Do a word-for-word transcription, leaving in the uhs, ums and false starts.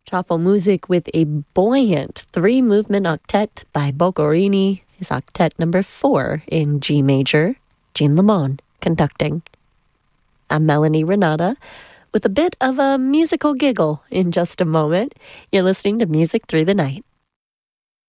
Shuffle Music with a buoyant three-movement octet by Boccherini, his octet number four in G major, Jean Lemon conducting. I'm Melanie Renata with a bit of a musical giggle in just a moment. You're listening to Music Through the Night.